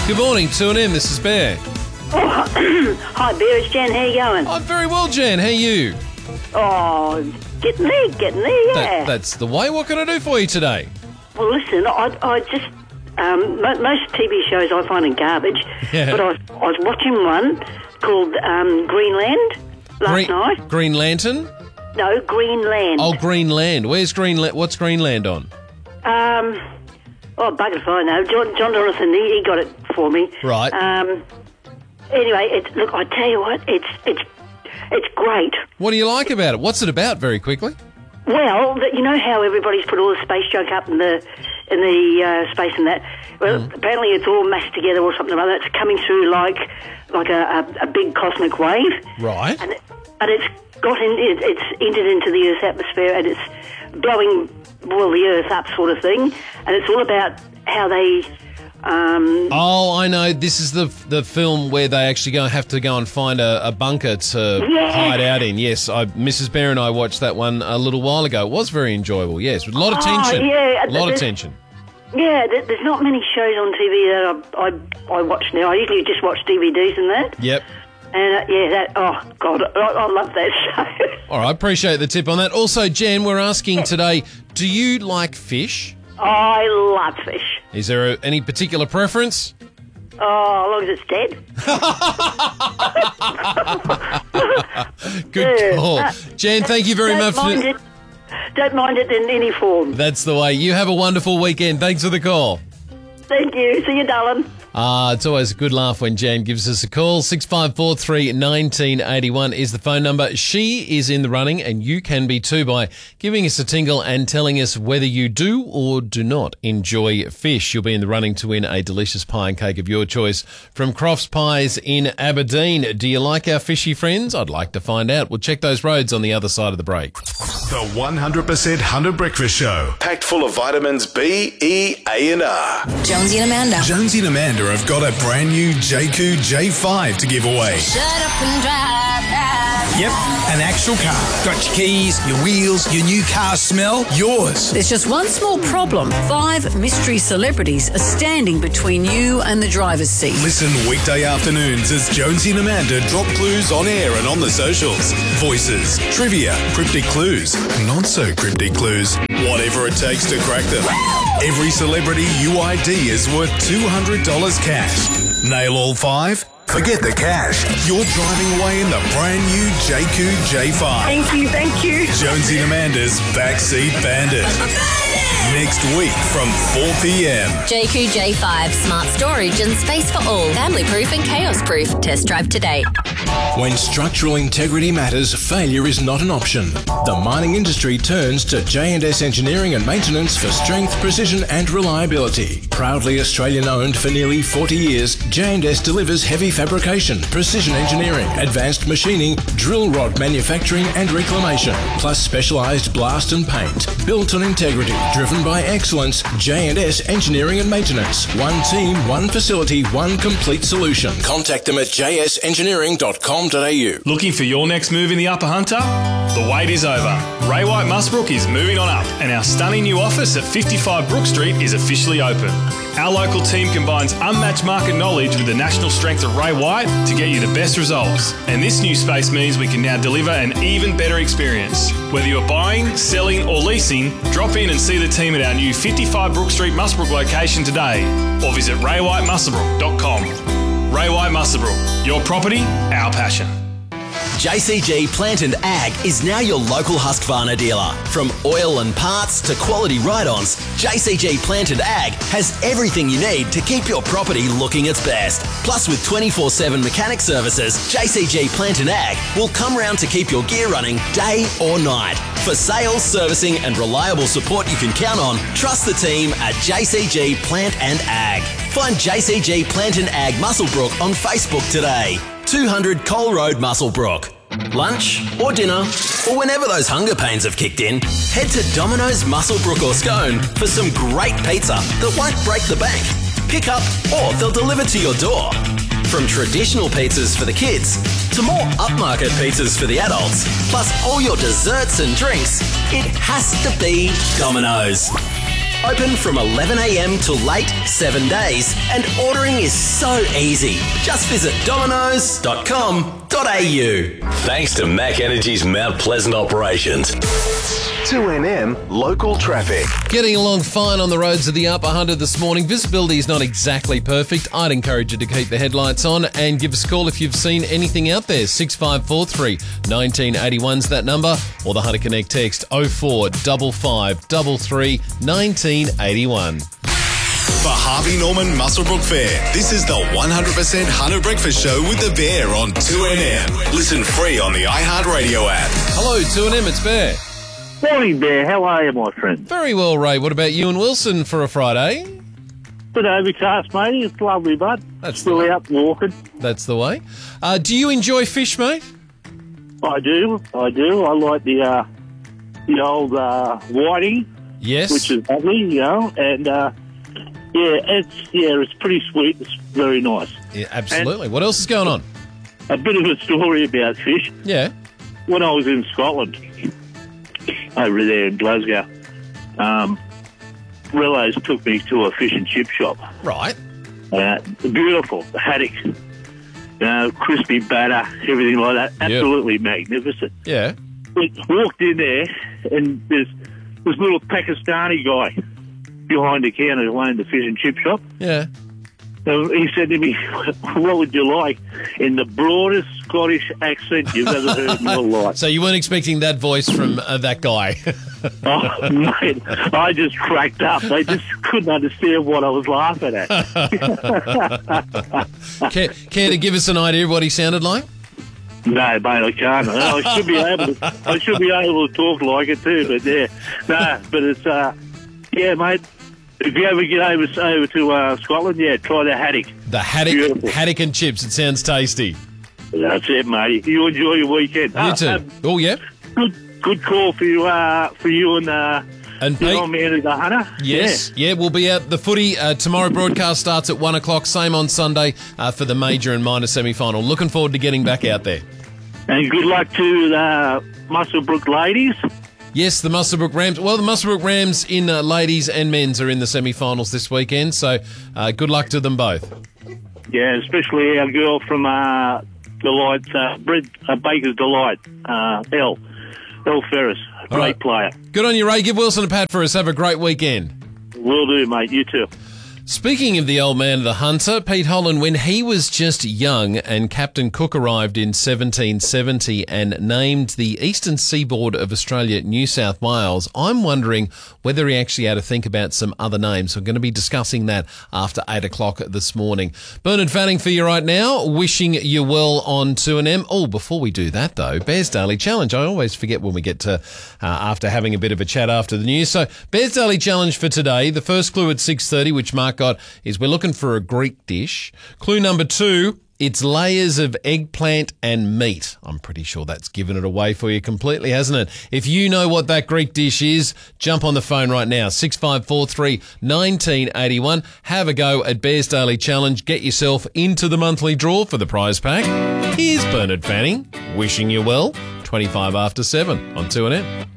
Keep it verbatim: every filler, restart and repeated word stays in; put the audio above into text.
Good morning, tune in. This is Bear. Oh, hi, Bear. It's Jan. How you going? I'm very well, Jan. How are you? Oh, getting there, getting there, yeah. That, that's the way. What can I do for you today? Well, listen, I, I just... Um, mo- most T V shows I find in garbage, Yeah. but I was, I was watching one called um, Greenland last Green, night. Green Lantern? No, Greenland. Oh, Greenland. Where's Greenland? What's Greenland on? Um, oh, bugger if I know. John, John Donaldson, he, he got it for me. Right. Um, anyway, it's, look, I tell you what, it's it's it's great. What do you like about it? What's it about, very quickly? Well, that you know how everybody's put all the space junk up in the in the uh, space and that. Well, Mm. apparently it's all mashed together or something like that. It's coming through like like a, a, a big cosmic wave. Right. And it, but it's got in, it, it's entered into the Earth's atmosphere and it's blowing well the Earth up, sort of thing. And it's all about how they. Um, Oh, I know. This is the the film where they actually go have to go and find a, a bunker to Yeah. hide out in. Yes, I, Missus Bear and I watched that one a little while ago. It was very enjoyable. Yes, with a lot of Oh, tension. yeah, a lot of there's- tension. yeah, there, there's not many shows on T V that I, I I watch now. I usually just watch D V Ds and that. Yep. And uh, yeah, that oh god, I, I love that show. All right, appreciate the tip on that. Also, Jan, we're asking today: do you like fish? I love fish. Is there a, any particular preference? Oh, as long as it's dead. Good Yeah. call, Uh, Jan. Thank you very Don't much. mind For, it. Don't mind it in any form. that's the way. You have a wonderful weekend. Thanks for the call. Thank you. See you, darling. Ah, it's always a good laugh when Jan gives us a call. six five four three, one nine eight one is the phone number. She is in the running, and you can be too by giving us a tingle and telling us whether you do or do not enjoy fish. You'll be in the running to win a delicious pie and cake of your choice from Crofts Pies in Aberdeen. Do you like our fishy friends? I'd like to find out. We'll check those roads on the other side of the break. The one hundred percent Hunter Breakfast Show. Packed full of vitamins B, E, A and R. Jonesy and Amanda. Jonesy and Amanda have got a brand new J Q J five to give away. Shut up and drive. Yep, an actual car. Got your keys, your wheels, your new car smell, yours. There's just one small problem. Five mystery celebrities are standing between you and the driver's seat. Listen weekday afternoons as Jonesy and Amanda drop clues on air and on the socials. Voices, trivia, cryptic clues, not so cryptic clues. Whatever it takes to crack them. Every celebrity U I D is worth two hundred dollars cash. Nail all five? Forget the cash. You're driving away in the brand new J Q J five. Thank you. Thank you. Jonesy and Amanda's Backseat Bandit. Next week from four p.m. J Q J five, smart storage and space for all. Family proof and chaos proof. Test drive today. When structural integrity matters, failure is not an option. The mining industry turns to J and S Engineering and Maintenance for strength, precision and reliability. Proudly Australian-owned for nearly forty years, J and S delivers heavy fabrication, precision engineering, advanced machining, drill rod manufacturing and reclamation, plus specialised blast and paint. Built on integrity, driven by excellence, J and S Engineering and Maintenance. One team, one facility, one complete solution. Contact them at j s engineering dot com dot a u. Looking for your next move in the Upper Hunter? The wait is over. Ray White Musbrook is moving on up, and our stunning new office at fifty-five Brook Street is officially open. Our local team combines unmatched market knowledge with the national strength of Ray White to get you the best results. And this new space means we can now deliver an even better experience. Whether you're buying, selling or leasing, drop in and see the team at our new fifty-five Brook Street Musbrook location today, or visit ray white musbrook dot com. Ray White Musbrook, your property, our passion. J C G Plant and Ag is now your local Husqvarna dealer. From oil and parts to quality ride-ons, J C G Plant and Ag has everything you need to keep your property looking its best. Plus, with twenty-four seven mechanic services, J C G Plant and Ag will come round to keep your gear running day or night. For sales, servicing and reliable support you can count on, trust the team at J C G Plant and Ag. Find J C G Plant and Ag Muswellbrook on Facebook today. two hundred Cole Road, Muswellbrook. Lunch or dinner, or whenever those hunger pains have kicked in, head to Domino's, Muswellbrook or Scone for some great pizza that won't break the bank. Pick up or they'll deliver to your door. From traditional pizzas for the kids to more upmarket pizzas for the adults, plus all your desserts and drinks, it has to be Domino's. Open from eleven a.m. till late, seven days, and ordering is so easy. Just visit dominoes dot com dot a u. Thanks to Mac Energy's Mount Pleasant operations. two N M local traffic. Getting along fine on the roads of the Upper Hunter this morning. Visibility is not exactly perfect. I'd encourage you to keep the headlights on and give us a call if you've seen anything out there. six five four three, one nine eight one's that number, or the Hunter Connect text oh four five five three three, one nine eight one. For Harvey Norman Muswellbrook Fair, this is the one hundred percent Hunter Breakfast Show with the Bear on two N M. Listen free on the iHeartRadio app. Hello, two N M, it's Bear. Morning, Bear. How are you, my friend? Very well, Ray. What about you and Wilson for a Friday? Bit overcast, mate. It's lovely, bud. That's Still the out walking. That's the way. Uh, do you enjoy fish, mate? I do. I do. I like the uh, the old uh, whiting. Yes. Which is lovely, you know. And, uh, yeah, it's yeah, it's pretty sweet. It's very nice. Yeah, absolutely. And what else is going on? A bit of a story about fish. Yeah. When I was in Scotland, over there in Glasgow, um, Rello's took me to a fish and chip shop. Right. Uh, beautiful, haddock, you know, crispy batter, everything like that. Absolutely yep. magnificent. Yeah. We walked in there, and there's this little Pakistani guy behind the counter who owned the fish and chip shop. Yeah. So he said to me, what would you like? In the broadest Scottish accent you've ever heard in your life. So you weren't expecting that voice from uh, that guy? Oh, mate, I just cracked up. I just couldn't understand what I was laughing at. care, care to give us an idea of what he sounded like? No, mate, I can't. I should be able to. I should be able to talk like it too, but yeah, no, but it's uh, yeah, mate. If you ever get over over to uh, Scotland, yeah, try the haddock. The haddock, Beautiful. haddock and chips. It sounds tasty. That's it, mate. You enjoy your weekend. You uh, too. Um, oh yeah. Good, good call for you. Uh, for you and uh, and the old man of the Hunter. Yes, yeah. yeah, we'll be out. The footy uh, tomorrow. Broadcast starts at one o'clock. Same on Sunday uh, for the major and minor semi-final. Looking forward to getting back out there. And good luck to the Muswellbrook ladies. Yes, the Muswellbrook Rams. Well, the Muswellbrook Rams in uh, ladies and men's are in the semi-finals this weekend, so uh, good luck to them both. Yeah, especially our girl from uh, Delight, uh, Bread, uh, Baker's Delight, uh, Elle, Elle Ferris, great right. player. Good on you, Ray. Give Wilson a pat for us. Have a great weekend. Will do, mate. You too. Speaking of the old man of the Hunter, Pete Holland, when he was just young and Captain Cook arrived in seventeen seventy and named the eastern seaboard of Australia New South Wales, I'm wondering whether he actually had to think about some other names. We're going to be discussing that after eight o'clock this morning. Bernard Fanning for you right now, wishing you well on two N M. Oh, before we do that though, Bears Daily Challenge. I always forget when we get to, uh, after having a bit of a chat after the news. So, Bears Daily Challenge for today, the first clue at six thirty, which Mark got, is we're looking for a Greek dish. Clue number two, it's layers of eggplant and meat. I'm pretty sure that's given it away for you completely, hasn't it? If you know what that Greek dish is, jump on the phone right now, six five four three, one nine eight one. Have a go at Bears Daily Challenge. Get yourself into the monthly draw for the prize pack. Here's Bernard Fanning, wishing you well, twenty-five after seven on two N M.